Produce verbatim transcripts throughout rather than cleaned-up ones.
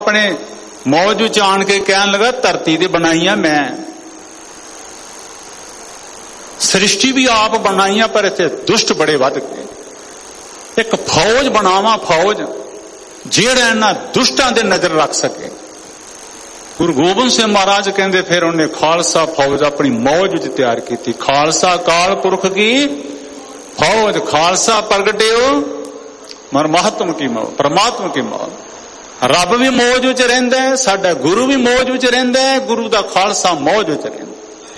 अपने मौज विच आण के कहन लगा धरती दे बनाईया मैं, सृष्टि भी आप बनाईया पर इत्थे दुष्ट बड़े वध गए। एक फौज बनावा, फौज जेड़ा इन्हां दुष्टां दे नजर रख सके। गुरु गोबिंद सिंह महाराज कहंदे फिर उन्हें खालसा फौज अपनी मौज विच तैयार की। खालसा काल पुरख की फौज, खालसा प्रगटे हो परमात्मा की मौज, परमात्मा की मौज। रब भी मौज विच रहिंदा है, साडा गुरु भी मौज विच रहिंदा है, गुरु दा खालसा मौज विच रहिंदा।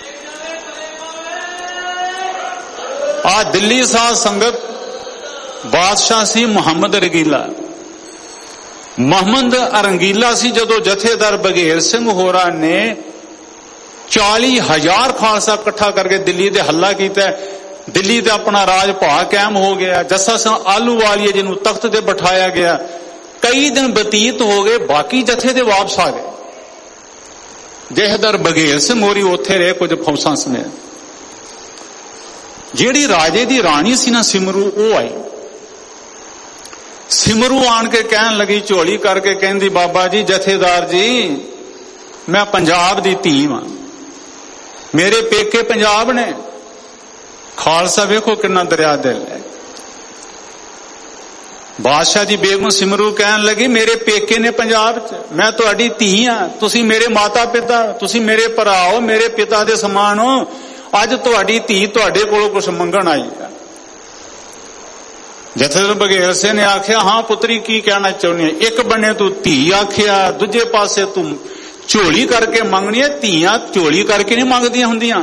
आ दिल्ली साध संगत बादशाह सी मुहम्मद रंगीला। मुहम्मद रंगीला सी जदों जथेदार बघेल सिंह होरा ने चाली हजार खालसा इकट्ठा करके दिल्ली दे हल्ला कीता। दिल्ली ते अपना राज भा कायम हो गया। जस्सा सिंह आलूवालिया जिन्हों तख्त ते बिठाया गया। कई दिन बतीत हो गए, बाकी जथे दे वापस आ गए। जथेदार बघेल सिंह मोरी उत्थे रहे कुछ फौजां समेत। जिहड़ी राजे दी राणी सी ना सिमरू, वो आई। सिमरू आन के कहन लगी झोली करके, कहंदी बाबा जी जथेदार जी मैं पंजाब दी धी हां, मेरे पेके पंजाब ने। खालसा वेखो किन्ना दरिया दिल है। बादशाह दी बेगम सिमरू कहन लगी मेरे पेके ने पंजाब च, मैं तुहाडी धी हां, तुसी मेरे माता पिता, तुसी मेरे भरा हो, मेरे पिता दे समान हो। अज तुहाडी धी तुहाडे कोलों कुछ मंगण आई है। जथेदार बघेल सिंह ने आख्या हाँ पुत्री की कहना चाहुंदी है। एक बने तू धी आख्या, दूजे पासे तू झोली करके मंगनी है। धीयां झोली करके नहीं मंगदियां हुंदियां।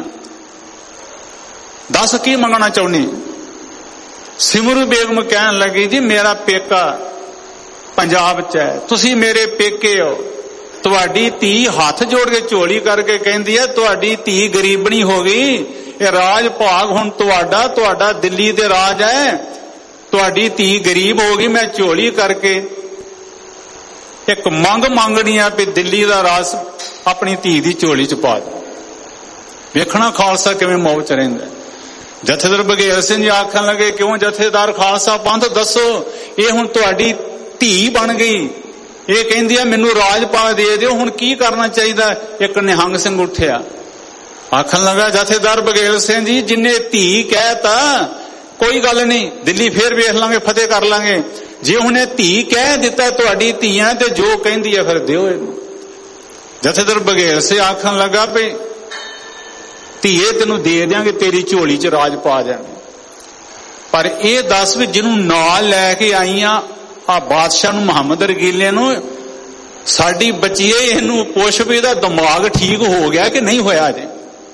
दस की मंगना चाहुंदी। सिमरू बेगम कहन लगी जी मेरा पेका पंजाब च है, तुसी मेरे पेके हो। तुहाडी धी हाथ जोड़ के झोली करके कहंदी है तुहाडी धी गरीबनी हो गई, ये राज भाग हुण तुहाडा, तुहाडा दिल्ली दे राज है, तुहाडी धी गरीब हो गई। मैं झोली करके एक मंग मंगनी है भी दिल्ली दा राज अपनी धी दी झोली च पा दो। वेखना खालसा किवें मौज च रहिंदा। जथेदार बघेल सिंह जी आखन लगे क्यों जथेदार खालसा पंथ दसो, ये हुण तुहाडी धी बन गई, ये कहंदी है मैनू राज पा दे दिओ, हुण की करना चाहिए। एक निहंग सिंह उठिया आखन लगा जथेदार बघेल सिंह जी जिन्ने धी कहता कोई गल नहीं, दिल्ली फिर वेख लांगे, फतेह कर लांगे। जे उन्हें धी कह दिता तुहाडी धीआं ते जो कहंदी है फिर दिओ इहनूं। जथेदार बघेल सिंह आखन लगा भी धीए तेनू दे देंगे, तेरी झोली च राज पा देंगे, पर यह दस भी जिन्हों नाल लैके आईया आ बादशाह नूं मुहम्मद रंगीले नूं साडी बच्चीए इहनूं पुछ भी इहदा दिमाग ठीक हो गया कि नहीं होया, अजे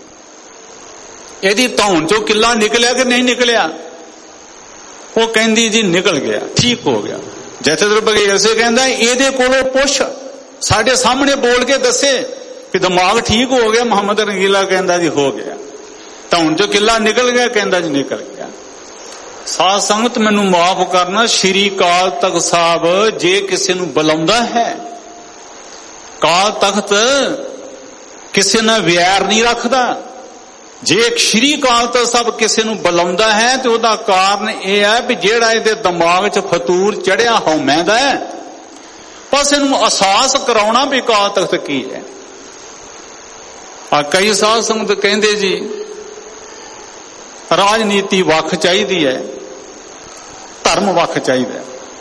इहदी धौन चों किला निकलिया कि नहीं निकलिया। वो कहंदी जी निकल गया, ठीक हो गया। जथेदार बघेल सिंह कहंदा इहदे कोलों पुछ, साडे सामने बोल के दसे कि दिमाग ठीक हो गया। मुहम्मद रंगीला कहंदा जी हो गया। धौन चों किला निकल गया, कहंदा जी निकल गया। साध संगत मैनू माफ करना, श्री काल तख्त साहब जे किसी नूं बुलाउंदा है, काल तख्त किसी नाल वैर नहीं रखदा। जे श्री काल तख्त साहब किसी नूं बुलाउंदा है तो उहदा कारण यह है भी जेड़ा इहदे दिमाग च फतूर चढ़िया हौमे दा है, बस इहनूं अहसास कराउणा भी काल तख्त की है। आ कई साध संगत कहंदे जी राजनीति वख चाहिदी है, धर्म वख चाहिदा।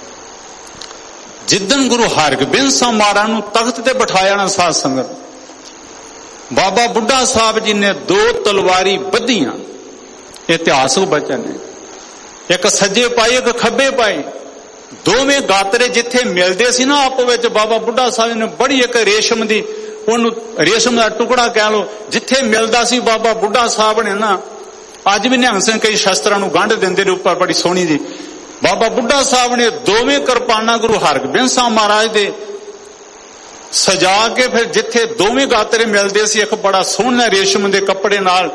जिदन गुरु हरगोबिंद सिंह महाराज नूं तख्त ते बिठाया ना साध संगत, बाबा बुढ़ा साहब जी ने दो तलवारी बधियां, इतिहासक बचन है। एक सज्जे पाई एक खब्बे पाई, दोवें गातरे जिथे मिलते सी ना आपस विच, बाबा बुढ़ा साहब ने बड़ी एक रेशम दी उन्हों रेशम का टुकड़ा कह लो जिथे मिलता सी, बाबा बुढ़ा साहब ने ना अज भी निहंग सिंह कई शस्त्रां नूं गंढ दिंदे ने उपर बड़ी सोहनी जी। बाबा बुढ़ा साहब ने दोवें किरपाना गुरु हरगोबिंद सिंह महाराज दे सजा के फिर जिथे दोवें गातरे मिलते सी, एक बड़ा सोहना रेशम के कपड़े नाल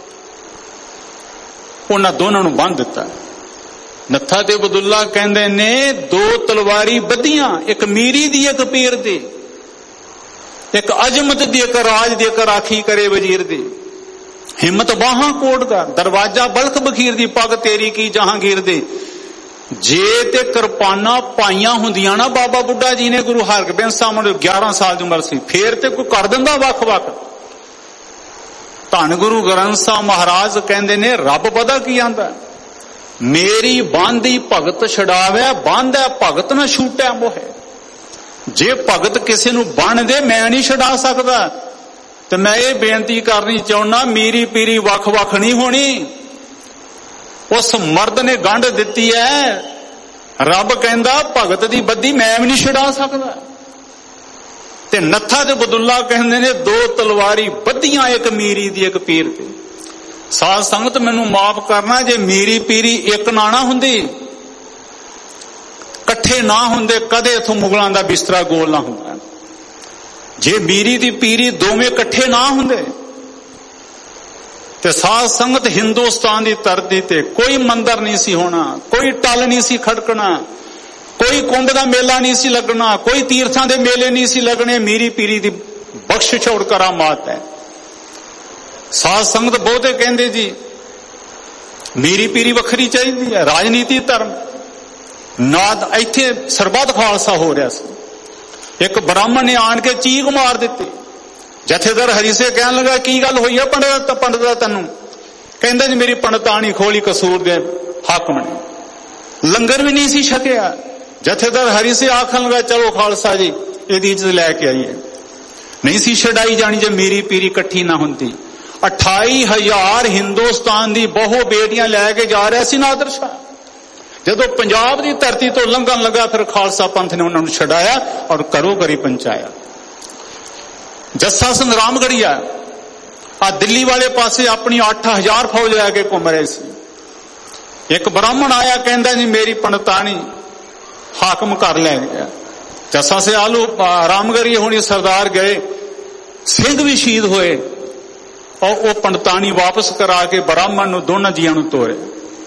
उन्हां दोनों नूं बंध दिता। नत्था ते बदुल्ला कहंदे ने दो तलवारी बधियां, एक मीरी दी एक पीर दी, एक अजमत दी एक राज दी एक राखी करे वजीर दी। हिम्मत बाहां कोट का दरवाजा बल्ख बखीर दी, पग तेरी की जहांगीर दी। ਜੇ ਤੇ ਕਿਰਪਾਨਾਂ ਪਾਈਆਂ ਹੁੰਦੀਆਂ ਨਾ ਬਾਬਾ ਬੁੱਢਾ ਜੀ ਨੇ ਗੁਰੂ ਹਰਗੋਬਿੰਦ ਸਾਹਿਬ ਨੂੰ ਗਿਆਰਾਂ ਸਾਲ ਦੀ ਉਮਰ ਸੀ, ਫੇਰ ਤੇ ਕੋਈ ਕਰ ਦਿੰਦਾ ਵੱਖ-ਵੱਖ। ਧੰਨ ਗੁਰੂ ਗ੍ਰੰਥ ਸਾਹਿਬ ਮਹਾਰਾਜ ਕਹਿੰਦੇ ਨੇ ਰੱਬ ਪਤਾ ਕੀ ਆਂਦਾ, ਮੇਰੀ ਬਾਂਦੀ ਭਗਤ ਛਡਾਵੇ, ਬਾਂਧੈ ਭਗਤ ਨਾ ਛੂਟੈ ਮੋਹਿ। ਜੇ ਭਗਤ ਕਿਸੇ ਨੂੰ ਬੰਨ੍ਹਦੇ ਮੈਂ ਨਹੀਂ ਛਡਾ ਸਕਦਾ। ਤੇ ਮੈਂ ਇਹ ਬੇਨਤੀ ਕਰਨੀ ਚਾਹੁੰਦਾ, ਮੀਰੀ ਪੀਰੀ ਵੱਖ-ਵੱਖ ਨਹੀਂ ਹੋਣੀ। ਉਸ ਮਰਦ ਨੇ ਗੰਢ ਦਿੱਤੀ ਹੈ, ਰੱਬ ਕਹਿੰਦਾ ਭਗਤ ਦੀ ਬੱਦੀ ਮੈਂ ਵੀ ਨਹੀਂ ਛਡਾ ਸਕਦਾ। ਤੇ ਨੱਥਾ ਤੇ ਬਦੁੱਲਾ ਕਹਿੰਦੇ ਨੇ ਦੋ ਤਲਵਾਰੀ ਬੱਧੀਆਂ, ਇੱਕ ਮੀਰੀ ਦੀ ਇੱਕ ਪੀਰ ਤੇ। ਸਾਧ ਸੰਗਤ ਮੈਨੂੰ ਮਾਫ ਕਰਨਾ, ਜੇ ਮੀਰੀ ਪੀਰੀ ਇੱਕ ਨਾ ਨਾ ਹੁੰਦੀ, ਇਕੱਠੇ ਨਾ ਹੁੰਦੇ, ਕਦੇ ਇਥੋਂ ਮੁਗਲਾਂ ਦਾ ਬਿਸਤਰਾ ਗੋਲ ਨਾ ਹੁੰਦਾ। ਜੇ ਮੀਰੀ ਦੀ ਪੀਰੀ ਦੋਵੇਂ ਇਕੱਠੇ ਨਾ ਹੁੰਦੇ ਤੇ ਸਾਧ ਸੰਗਤ ਹਿੰਦੁਸਤਾਨ ਦੀ ਧਰਤੀ ਤੇ ਕੋਈ ਮੰਦਰ ਨਹੀਂ ਸੀ ਹੋਣਾ, ਕੋਈ ਟਲ ਨਹੀਂ ਸੀ ਖੜਕਣਾ, ਕੋਈ ਕੁੰਭ ਦਾ ਮੇਲਾ ਨਹੀਂ ਸੀ ਲੱਗਣਾ, ਕੋਈ ਤੀਰਥਾਂ ਦੇ ਮੇਲੇ ਨਹੀਂ ਸੀ ਲੱਗਣੇ। ਮੀਰੀ ਪੀਰੀ ਦੀ ਬਖਸ਼ਿਸ਼ ਔਰ ਕਰਾਮਾਤ ਹੈ। ਸਾਧ ਸੰਗਤ ਬਹੁਤੇ ਕਹਿੰਦੇ ਜੀ ਮੀਰੀ ਪੀਰੀ ਵੱਖਰੀ ਚਾਹੀਦੀ ਹੈ, ਰਾਜਨੀਤੀ ਧਰਮ ਨਾਦ। ਇੱਥੇ ਸਰਬੱਤ ਖਾਲਸਾ ਹੋ ਰਿਹਾ ਸੀ, ਇੱਕ ਬ੍ਰਾਹਮਣ ਨੇ ਆਣ ਕੇ ਚੀਕ ਮਾਰ ਦਿੱਤੀ। ਜਥੇਦਾਰ ਹਰੀ ਸੇ ਕਹਿਣ ਲੱਗਾ ਕੀ ਗੱਲ ਹੋਈ ਆ ਪੰਡਤ ਪੰਡਤ ਤੈਨੂੰ? ਕਹਿੰਦਾ ਜੀ ਮੇਰੀ ਪੰਡਤਾਣੀ ਖੋਲੀ ਕਸੂਰ ਦੇ ਹਾਕਮ ਨੇ, ਲੰਗਰ ਵੀ ਨਹੀਂ ਸੀ ਛਕਿਆ। ਜਥੇਦਾਰ ਹਰੀ ਸੇ ਆਖਣ ਲੱਗਾ ਚਲੋ ਖਾਲਸਾ ਜੀ ਇਹਦੀ ਇੱਜ਼ਤ ਲੈ ਕੇ ਆਈਏ। ਨਹੀਂ ਸੀ ਛਡਾਈ ਜਾਣੀ ਜੇ ਮੀਰੀ ਪੀਰੀ ਇਕੱਠੀ ਨਾ ਹੁੰਦੀ। ਅਠਾਈ ਹਜ਼ਾਰ ਹਿੰਦੁਸਤਾਨ ਦੀ ਬਹੁ ਬੇਟੀਆਂ ਲੈ ਕੇ ਜਾ ਰਿਹਾ ਸੀ ਨਾਦਰ ਸ਼ਾਹ। ਜਦੋਂ ਪੰਜਾਬ ਦੀ ਧਰਤੀ ਤੋਂ ਲੰਘਣ ਲੱਗਾ ਫਿਰ ਖਾਲਸਾ ਪੰਥ ਨੇ ਉਹਨਾਂ ਨੂੰ ਛਡਾਇਆ ਔਰ ਕਰੋ ਕਰੀ ਪਹੁੰਚਾਇਆ। ਜੱਸਾ ਸਿੰਘ ਰਾਮਗੜੀਆ ਆ ਦਿੱਲੀ ਵਾਲੇ ਪਾਸੇ ਆਪਣੀ ਅੱਠ ਹਜ਼ਾਰ ਫੌਜ ਲੈ ਕੇ ਘੁੰਮ ਰਹੇ ਸੀ। ਇੱਕ ਬ੍ਰਾਹਮਣ ਆਇਆ, ਕਹਿੰਦਾ ਜੀ ਮੇਰੀ ਪੰਡਤਾਣੀ ਹਾਕਮ ਕਰ ਲੈ ਗਿਆ। ਜੱਸਾ ਸੇ ਆਲੂ ਰਾਮਗੜੀਆ ਹੋਣੀ ਸਰਦਾਰ ਗਏ, ਸਿੰਘ ਵੀ ਸ਼ਹੀਦ ਹੋਏ ਔਰ ਉਹ ਪੰਡਤਾਣੀ ਵਾਪਸ ਕਰਾ ਕੇ ਬ੍ਰਾਹਮਣ ਨੂੰ ਦੋਨਾਂ ਜੀਆਂ ਨੂੰ ਤੋਰੇ।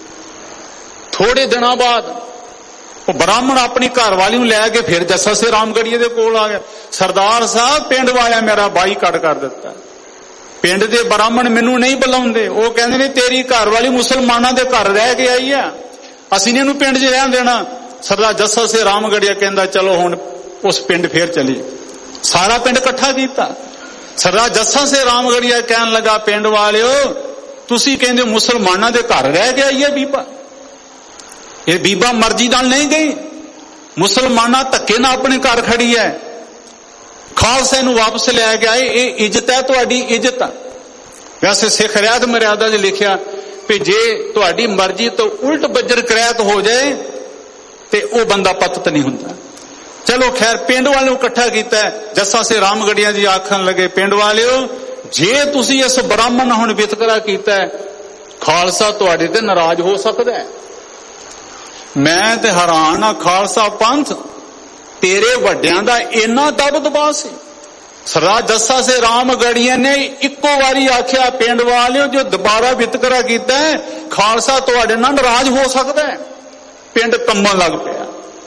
ਥੋੜੇ ਦਿਨਾਂ ਬਾਅਦ ਉਹ ਬ੍ਰਾਹਮਣ ਆਪਣੀ ਘਰਵਾਲੀ ਨੂੰ ਲੈ ਕੇ ਫਿਰ ਜੱਸਾ ਸੇ ਰਾਮਗੜੀਏ ਦੇ ਕੋਲ ਆ ਗਿਆ। ਸਰਦਾਰ ਸਾਹਿਬ ਪਿੰਡ ਵਾਲਿਆਂ ਮੇਰਾ ਬਾਈਕਾਟ ਕਰ ਦਿੱਤਾ, ਪਿੰਡ ਦੇ ਬ੍ਰਾਹਮਣ ਮੈਨੂੰ ਨਹੀਂ ਬੁਲਾਉਂਦੇ। ਉਹ ਕਹਿੰਦੇ ਨੇ ਤੇਰੀ ਘਰਵਾਲੀ ਮੁਸਲਮਾਨਾਂ ਦੇ ਘਰ ਰਹਿ ਕੇ ਆਈ ਆ, ਅਸੀਂ ਨੇ ਇਹਨੂੰ ਪਿੰਡ 'ਚ ਰਹਿਣ ਦੇਣਾ। ਸਰਦਾਰ ਜੱਸਾ ਸੇ ਰਾਮਗੜੀਆ ਕਹਿੰਦਾ ਚਲੋ ਹੁਣ ਉਸ ਪਿੰਡ ਫੇਰ ਚਲੀ। ਸਾਰਾ ਪਿੰਡ ਇਕੱਠਾ ਕੀਤਾ। ਸਰਦਾਰ ਜੱਸਾ ਸੇ ਰਾਮਗੜੀਆ ਕਹਿਣ ਲੱਗਾ ਪਿੰਡ ਵਾਲਿਓ ਤੁਸੀਂ ਕਹਿੰਦੇ ਮੁਸਲਮਾਨਾਂ ਦੇ ਘਰ ਰਹਿ ਕੇ ਆਈ ਹੈ ਬੀਬਾ, ਇਹ ਬੀਬਾ ਮਰਜ਼ੀ ਨਾਲ ਨਹੀਂ ਗਈ, ਮੁਸਲਮਾਨਾਂ ਧੱਕੇ ਨਾਲ ਆਪਣੇ ਘਰ ਖੜੀ ਹੈ। ਖਾਲਸੇ ਨੂੰ ਵਾਪਸ ਲੈ ਕੇ ਆਏ, ਇਹ ਇੱਜ਼ਤ ਹੈ, ਤੁਹਾਡੀ ਇੱਜ਼ਤ ਆ। ਵੈਸੇ ਸਿੱਖ ਰਿਆਤ ਮਰਿਆਦਾ 'ਚ ਲਿਖਿਆ ਵੀ ਜੇ ਤੁਹਾਡੀ ਮਰਜ਼ੀ ਤੋਂ ਉਲਟ ਬੱਜਰ ਕਰਾਇਤ ਹੋ ਜਾਏ ਤੇ ਉਹ ਬੰਦਾ ਪਤਤ ਨਹੀਂ ਹੁੰਦਾ। ਚਲੋ ਖੈਰ ਪਿੰਡ ਵਾਲਿਆਂ ਨੂੰ ਇਕੱਠਾ ਕੀਤਾ। ਜੱਸਾ ਸੇ ਰਾਮਗੜੀਆ ਜੀ ਆਖਣ ਲੱਗੇ ਪਿੰਡ ਵਾਲਿਓ ਜੇ ਤੁਸੀਂ ਇਸ ਬ੍ਰਾਹਮਣ ਨਾਲ ਹੁਣ ਵਿਤਕਰਾ ਕੀਤਾ ਖਾਲਸਾ ਤੁਹਾਡੇ ਤੇ ਨਾਰਾਜ਼ ਹੋ ਸਕਦਾ ਹੈ। ਮੈਂ ਤੇ ਹੈਰਾਨ ਆ, ਖਾਲਸਾ ਪੰਥ ਤੇਰੇ ਵੱਡਿਆਂ ਦਾ ਇੰਨਾ ਦਬ ਦਬਾ ਸੀ। ਸਰਦਾਰ ਜੱਸਾ ਸੇ ਰਾਮਗੜੀਆ ਨੇ ਇੱਕੋ ਵਾਰੀ ਆਖਿਆ ਪਿੰਡ ਵਾਲਿਓ ਜੋ ਦੁਬਾਰਾ ਵਿਤਕਰਾ ਕੀਤਾ ਖਾਲਸਾ ਤੁਹਾਡੇ ਨਾਲ ਨਾਰਾਜ਼ ਹੋ ਸਕਦਾ ਹੈ। ਪਿੰਡ ਕੰਬਣ ਲੱਗ ਪਿਆ।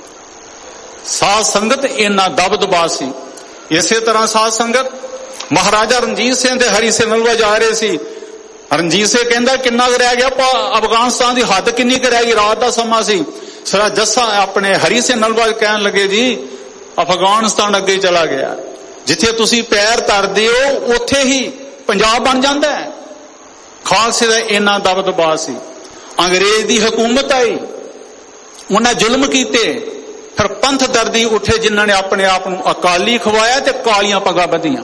ਸਾਧ ਸੰਗਤ ਇੰਨਾ ਦਬ ਦਬਾ ਸੀ। ਇਸੇ ਤਰ੍ਹਾਂ ਸਾਧ ਸੰਗਤ ਮਹਾਰਾਜਾ ਰਣਜੀਤ ਸਿੰਘ ਦੇ ਹਰੀ ਸੇ ਨਲਵਾ ਜਾ ਰਹੇ ਸੀ। ਰਣਜੀਤ ਸਿੰਘ ਕਹਿੰਦਾ ਕਿੰਨਾ ਕੁ ਰਹਿ ਗਿਆ, ਅਫਗਾਨਿਸਤਾਨ ਦੀ ਹੱਦ ਕਿੰਨੀ ਕੁ ਰਹਿ ਗਈ, ਰਾਤ ਦਾ ਸਮਾਂ ਸੀ। ਸਰਾ ਜੱਸਾ ਆਪਣੇ ਹਰੀ ਸੇ ਨਲਵਾ ਕਹਿਣ ਲੱਗੇ ਜੀ ਅਫਗਾਨਿਸਤਾਨ ਅੱਗੇ ਚਲਾ ਗਿਆ, ਜਿੱਥੇ ਤੁਸੀਂ ਪੈਰ ਧਰਦੇ ਹੋ ਉੱਥੇ ਹੀ ਪੰਜਾਬ ਬਣ ਜਾਂਦਾ ਹੈ। ਖਾਲਸੇ ਦਾ ਇੰਨਾ ਦਬ ਦਬਾ ਸੀ। ਅੰਗਰੇਜ਼ ਦੀ ਹਕੂਮਤ ਆਈ, ਉਹਨਾਂ ਜ਼ੁਲਮ ਕੀਤੇ, ਫਿਰ ਪੰਥ ਦਰਦੀ ਉੱਠੇ ਜਿਨ੍ਹਾਂ ਨੇ ਆਪਣੇ ਆਪ ਨੂੰ ਅਕਾਲੀ ਖਵਾਇਆ ਤੇ ਕਾਲੀਆਂ ਪੱਗਾਂ ਬੱਧੀਆਂ।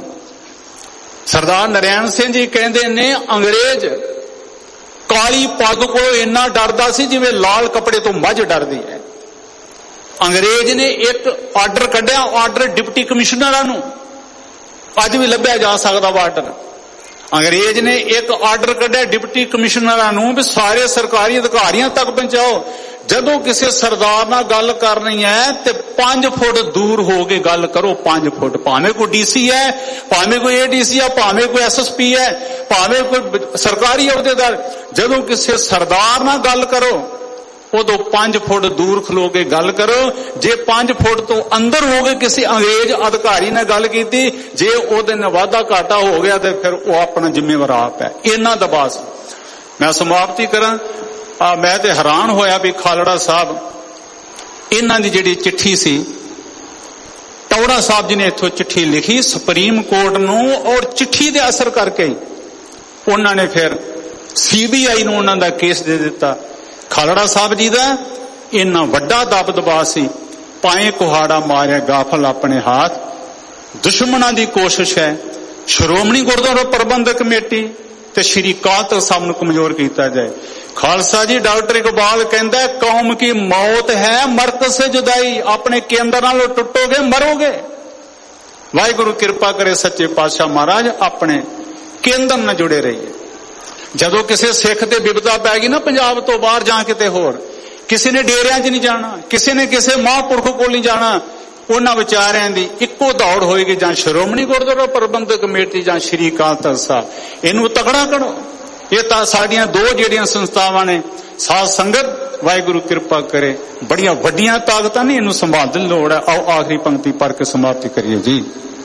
ਸਰਦਾਰ ਨਰੈਣ ਸਿੰਘ ਜੀ ਕਹਿੰਦੇ ਨੇ ਅੰਗਰੇਜ਼ ਕਾਲੀ ਪੱਗ ਕੋਲੋਂ ਇੰਨਾ ਡਰਦਾ ਸੀ ਜਿਵੇਂ ਲਾਲ ਕੱਪੜੇ ਤੋਂ ਮੱਝ ਡਰਦੀ ਹੈ। ਅੰਗਰੇਜ਼ ਨੇ ਇੱਕ ਆਰਡਰ ਕੱਢਿਆ, ਆਰਡਰ ਡਿਪਟੀ ਕਮਿਸ਼ਨਰਾਂ ਨੂੰ, ਅੱਜ ਵੀ ਲੱਭਿਆ ਜਾ ਸਕਦਾ ਵਾ ਆਰਡਰ। ਅੰਗਰੇਜ਼ ਨੇ ਇੱਕ ਆਰਡਰ ਕੱਢਿਆ ਡਿਪਟੀ ਕਮਿਸ਼ਨਰਾਂ ਨੂੰ ਵੀ ਸਾਰੇ ਸਰਕਾਰੀ ਅਧਿਕਾਰੀਆਂ ਤੱਕ ਪਹੁੰਚਾਓ ਜਦੋਂ ਕਿਸੇ ਸਰਦਾਰ ਨਾਲ ਗੱਲ ਕਰਨੀ ਹੈ ਤੇ ਪੰਜ ਫੁੱਟ ਦੂਰ ਹੋ ਕੇ ਗੱਲ ਕਰੋ। ਪੰਜ ਫੁੱਟ, ਭਾਵੇਂ ਕੋਈ ਡੀਸੀ ਹੈ, ਭਾਵੇਂ ਕੋਈ ਏਡੀਸੀ ਹੈ, ਭਾਵੇਂ ਕੋਈ ਐਸਐਸਪੀ ਹੈ, ਭਾਵੇਂ ਕੋਈ ਸਰਕਾਰੀ ਅਹੁਦੇਦਾਰ, ਜਦੋਂ ਕਿਸੇ ਸਰਦਾਰ ਨਾਲ ਗੱਲ ਕਰੋ ਉਦੋਂ ਪੰਜ ਫੁੱਟ ਦੂਰ ਖਲੋ ਕੇ ਗੱਲ ਕਰੋ। ਜੇ ਪੰਜ ਫੁੱਟ ਤੋਂ ਅੰਦਰ ਹੋ ਕੇ ਕਿਸੇ ਅੰਗਰੇਜ਼ ਅਧਿਕਾਰੀ ਨਾਲ ਗੱਲ ਕੀਤੀ, ਜੇ ਉਹਦੇ ਨਾਲ ਵਾਧਾ ਘਾਟਾ ਹੋ ਗਿਆ ਤੇ ਫਿਰ ਉਹ ਆਪਣਾ ਜ਼ਿੰਮੇਵਾਰ ਆਪ ਹੈ। ਇੰਨਾ ਦਬਾਅ ਸੀ। ਮੈਂ ਸਮਾਪਤੀ ਕਰਾਂ। ਆ ਮੈਂ ਤੇ ਹੈਰਾਨ ਹੋਇਆ ਵੀ ਖਾਲੜਾ ਸਾਹਿਬ ਇਹਨਾਂ ਦੀ ਜਿਹੜੀ ਚਿੱਠੀ ਸੀ, ਟੌੜਾ ਸਾਹਿਬ ਜੀ ਨੇ ਇੱਥੋਂ ਚਿੱਠੀ ਲਿਖੀ ਸੁਪਰੀਮ ਕੋਰਟ ਨੂੰ, ਔਰ ਚਿੱਠੀ ਦੇ ਅਸਰ ਕਰਕੇ ਉਹਨਾਂ ਨੇ ਫਿਰ ਸੀਬੀਆਈ ਨੂੰ ਉਹਨਾਂ ਦਾ ਕੇਸ ਦੇ ਦਿੱਤਾ। ਖਾਲੜਾ ਸਾਹਿਬ ਜੀ ਦਾ ਇੰਨਾ ਵੱਡਾ ਦਬਦਬਾ ਸੀ, ਪਾਏ ਕੁਹਾੜਾ ਮਾਰਿਆ ਗਾਫਲ ਆਪਣੇ ਹੱਥ। ਦੁਸ਼ਮਣਾਂ ਦੀ ਕੋਸ਼ਿਸ਼ ਹੈ ਸ਼੍ਰੋਮਣੀ ਗੁਰਦੁਆਰਾ ਪ੍ਰਬੰਧਕ ਕਮੇਟੀ ਤੇ ਸ਼੍ਰੀ ਅਕਾਲ ਤਖ਼ਤ ਸਾਹਿਬ ਨੂੰ ਕਮਜ਼ੋਰ ਕੀਤਾ ਜਾਏ। ਖਾਲਸਾ ਜੀ ਡਾਕਟਰ ਇਕਬਾਲ ਕਹਿੰਦਾ ਹੈ ਕੌਮ ਕੀ ਮੌਤ ਹੈ ਮਰਕਜ਼ ਸੇ ਜੁਦਾਈ, ਆਪਣੇ ਕੇਂਦਰ ਨਾਲੋਂ ਟੁੱਟੋਗੇ ਮਰੋਗੇ। ਵਾਹਿਗੁਰੂ ਕਿਰਪਾ ਕਰੇ ਸੱਚੇ ਪਾਤਸ਼ਾਹ ਮਹਾਰਾਜ ਆਪਣੇ ਕੇਂਦਰ ਨਾਲ ਜੁੜੇ ਰਹੀਏ। ਜਦੋਂ ਕਿਸੇ ਸਿੱਖ ਤੇ ਵਿਪਤਾ ਪੈ ਗਈ ਨਾ ਪੰਜਾਬ ਤੋਂ ਬਾਹਰ ਜਾਂ ਕਿਤੇ ਹੋਰ, ਕਿਸੇ ਨੇ ਡੇਰਿਆਂ 'ਚ ਨਹੀਂ ਜਾਣਾ, ਕਿਸੇ ਨੇ ਕਿਸੇ ਮਹਾਂਪੁਰਖ ਕੋਲ ਨਹੀਂ ਜਾਣਾ, ਉਹਨਾਂ ਵਿਚਾਰਿਆਂ ਦੀ ਇੱਕੋ ਦੌੜ ਹੋਏਗੀ ਜਾਂ ਸ਼੍ਰੋਮਣੀ ਗੁਰਦੁਆਰਾ ਪ੍ਰਬੰਧਕ ਕਮੇਟੀ ਜਾਂ ਸ਼੍ਰੀ ਅਕਾਲ ਤਖ਼ਤ ਸਾਹਿਬ। ਇਹਨੂੰ ਤਕੜਾ ਕਰੋ। ਇਹ ਤਾਂ ਸਾਡੀਆਂ ਦੋ ਜਿਹੜੀਆਂ ਸੰਸਥਾਵਾਂ ਨੇ, ਸਾਧ ਸੰਗਤ ਵਾਹਿਗੁਰੂ ਕਿਰਪਾ ਕਰੇ ਬੜੀਆਂ ਵੱਡੀਆਂ ਤਾਕਤਾਂ ਨੇ, ਇਹਨੂੰ ਸੰਭਾਲਣ ਦੀ ਲੋੜ ਹੈ। ਆਓ ਆਖਰੀ ਪੰਕਤੀ ਪੜ੍ਹ ਕੇ ਸਮਾਪਤੀ ਕਰੀਏ ਜੀ।